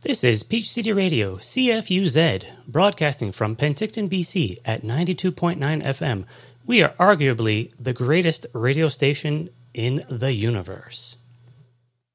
This is Peach City Radio, CFUZ, broadcasting from Penticton, BC at 92.9 FM. We are arguably the greatest radio station in the universe.